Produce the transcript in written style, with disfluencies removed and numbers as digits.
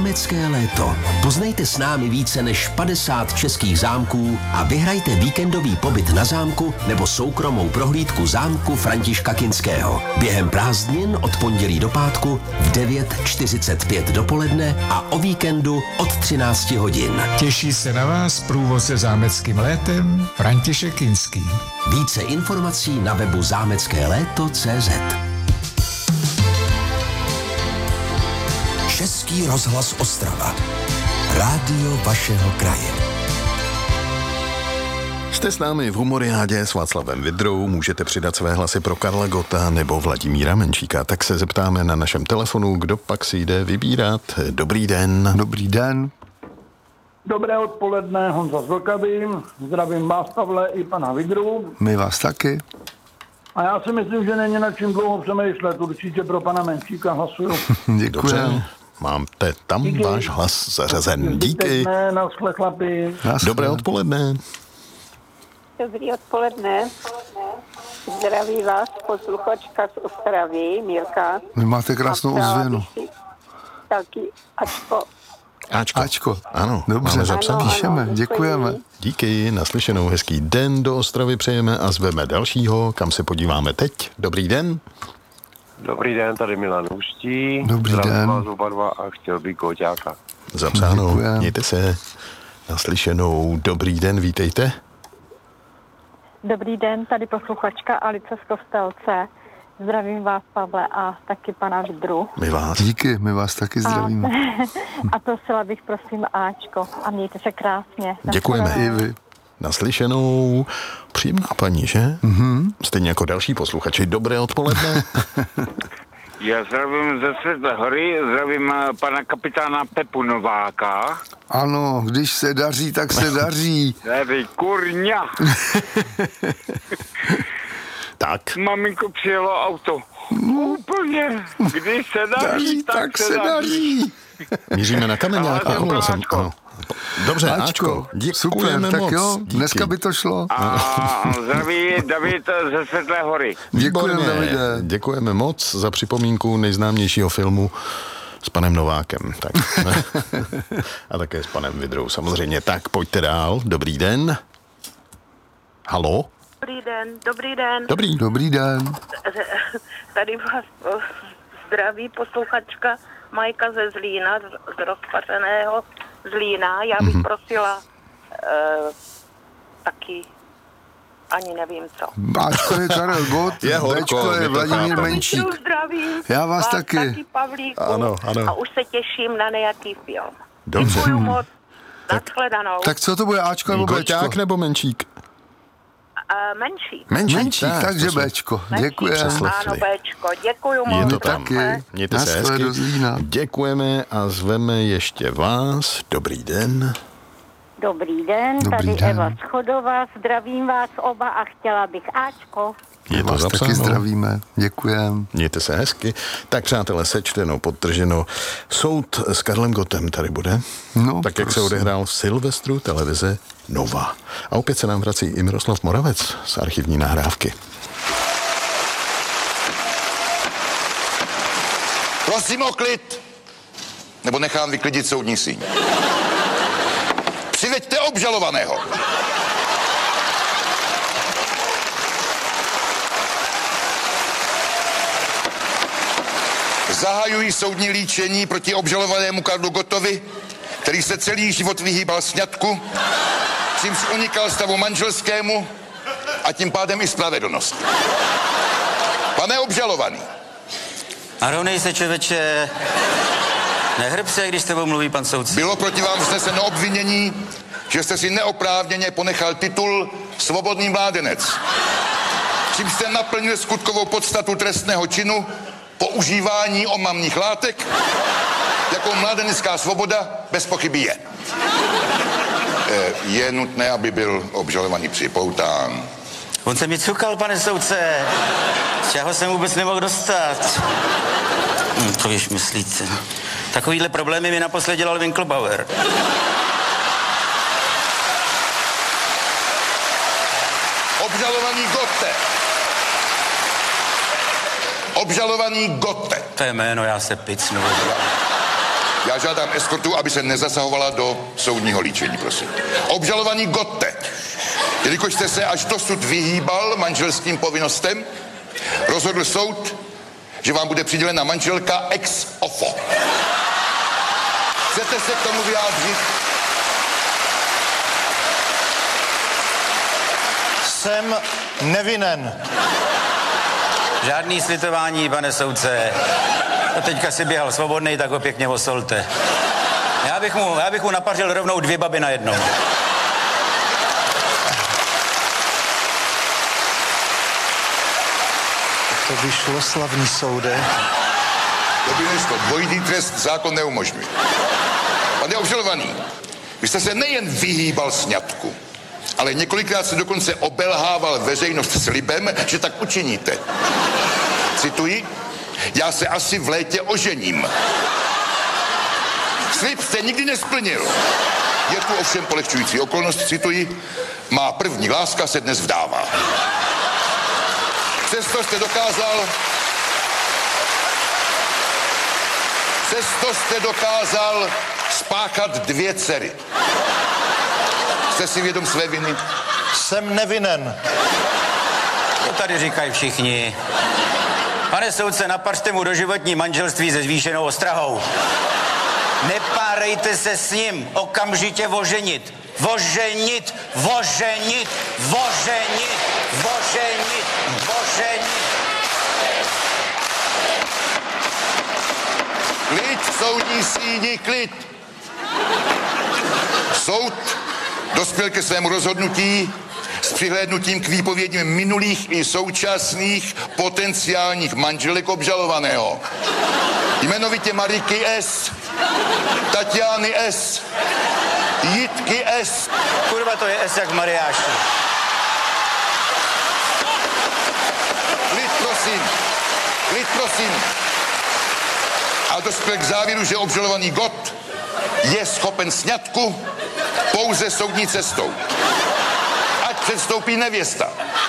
Zámecké léto. Poznejte s námi více než 50 českých zámků a vyhrajte víkendový pobyt na zámku nebo soukromou prohlídku zámku Františka Kinského. Během prázdnin od pondělí do pátku v 9:45 dopoledne a o víkendu od 13 hodin. Těší se na vás průvodce zámeckým létem František Kinský. Více informací na webu zámeckéléto.cz. Český rozhlas Ostrava. Rádio vašeho kraje. Jste s námi v Humoriádě s Václavem Vydrou, můžete přidat své hlasy pro Karla Gotta nebo Vladimíra Menšíka. Tak se zeptáme na našem telefonu, kdo pak si jde vybírat. Dobrý den. Dobrý den. Dobré odpoledne, Honza z Vlkavy. Zdravím vás, Pavle, i pana Vydru. My vás taky. A já si myslím, že není na čím dlouho přemýšlet. Určitě pro pana Menšíka hlasuju. Děkuji. Dobře, máte tam Díky. váš hlas zařazen. Díky. Zbytečné, naschle chlapi. Dobré odpoledne. Dobrý odpoledne. Zdraví vás posluchačka z Ostravy, Mirka. Vy máte krásnou ozvěnu. Taky Ačko. Ačko. Ano, Dobře, máme zapsaný. píšeme, Ano, děkujeme. Díky, naslyšenou, hezký den do Ostravy přejeme a zveme dalšího, kam se podíváme teď. Dobrý den. Dobrý den, tady Milan Ústí. Dobrý Zdravím den. vás oba dva a chtěl bych Goťáka. Zapsáno, Děkujem. mějte se. Naslyšenou, dobrý den, vítejte. Dobrý den, tady posluchačka Alice z Kostelce. Zdravím vás, Pavle, a taky pana Vidru. My vás. Díky, my vás taky zdravíme. A prosila bych, prosím, Ačko. A mějte se krásně. Děkujeme. I vy. Naslyšenou. Příjemná paní, že? Stejně jako další posluchači. Dobré odpoledne. Já zdravím ze Světlé hory, zdravím pana kapitána Pepu Nováka. Ano, když se daří, tak se daří. Tady kurňa. Tak. Maminko, přijelo auto. Úplně. Když se daří, tak se daří. Míříme na Kameňáka. Ale Omlouvám se. Ačko. Ano. Dobře, Ačko, Ačko. super, Děkujeme tak moc. jo, Díky. dneska by to šlo. A zdraví David ze Světlé hory. Děkujeme, Výborně. Davide. Děkujeme moc za připomínku nejznámějšího filmu s panem Novákem. Tak. A také s panem Vidrou samozřejmě. Tak pojďte dál. Dobrý den. Halo? Dobrý den, dobrý den. Dobrý. Dobrý den. Tady vás zdraví posluchačka Majka ze Zlína, z rozpařeného Zlína. Já bych prosila taky ani nevím co. Ačko je Karel Gott, Je horko, Bčko je my to Vladimír chápeme. Menšík. Zdravím. Já vás taky. Pavlíku. Ano, ano. A už se těším na nějaký film. Dobře. Děkuju moc. Nashledanou. Tak co to bude, Ačko nebo Bčko? Goťák nebo Menšík? Menší. Menšík, takže to jsme Bčko. Menší. Děkujeme. přeslechli. Ano, Bčko. Děkuju Je moc. to tam. taky. Mějte se Naschle hezky. do Zlína. Děkujeme a zveme ještě vás. Dobrý den. Dobrý den, Dobrý tady den. Eva Schodová. Zdravím vás oba a chtěla bych Ačko. Je to Vás taky zapsáno. zdravíme. Děkujeme. Mějte se hezky. Tak přátelé, sečteno, podtrženo. Soud s Karlem Gottem tady bude. No, Tak jak se prosím. odehrál v Silvestru televize Nova. A opět se nám vrací i Miroslav Moravec z archivní nahrávky. Prosím o klid, nebo nechám vyklidit soudní síň. Přiveďte obžalovaného. Zahajuji soudní líčení proti obžalovanému Karlu Gottovi, který se celý život vyhýbal sňatku, čímž unikal stavu manželskému a tím pádem i spravedlnost. Pane obžalovaný, Aronej se, člověče, nehrb se, když s tebou mluví pan soudce. bylo proti vám vzneseno obvinění, že jste si neoprávněně ponechal titul svobodný mládenec. Čím jste naplnil skutkovou podstatu trestného činu používání omamných látek, jakou mládenecká svoboda bez pochyby je. Je nutné, aby byl obžalovaný připoután. On se mi cukal, pane soudce. Z čeho jsem vůbec nemohl dostat. To již myslíte. Takovýhle problémy mi naposled dělal Winklebauer. Obžalovaný Gotte. Obžalovaný Gotte. To je jméno, já se picnu. Já žádám eskortu, aby se nezasahovala do soudního líčení, prosím. Obžalovaný Gotte, jelikož jste se až dosud vyhýbal manželským povinnostem, rozhodl soud, že vám bude přidělena manželka ex ofo. Chcete se k tomu vyjádřit? Jsem nevinen. Žádný slitování, pane soudce. A teďka si běhal svobodnej, tak ho pěkně osolte. Já bych mu napařil rovnou 2 baby najednou. To vyšlo, slavný soude. To dvojitý trest zákon neumožňuje. Pane obžalovaný, vy jste se nejen vyhýbal sňatku, ale několikrát se dokonce obelhával veřejnost slibem, že tak učiníte. Cituji, já se asi v létě ožením. Slib jste nikdy nesplnil. Je tu ovšem polehčující okolnost, cituji, má první láska se dnes vdává. Přesto jste dokázal spáchat 2 dcery. Jste si vědom své viny? Jsem nevinen. To tady říkají všichni. Pane soudce, napařte mu doživotní manželství se zvýšenou ostrahou. Nepárejte se s ním, okamžitě oženit. Oženit, oženit, oženit, oženit, oženit. Klid, soudní síni, klid. Soud dospěl ke svému rozhodnutí s přihlédnutím k výpovědím minulých i současných potenciálních manželek obžalovaného. Jmenovitě Mariky S., Tatiány S., Jitky S. Kurva, to je S jak Mariáši. Klid, prosím. A dospěl k závěru, že obžalovaný Gott je schopen sňatku pouze soudní cestou. Ať předstoupí nevěsta.